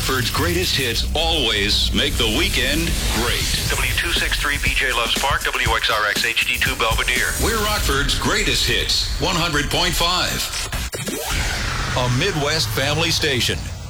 Rockford's greatest hits always make the weekend great. W263 BJ Loves Park, WXRX HD2 Belvedere. We're Rockford's greatest hits, 100.5. A Midwest family station.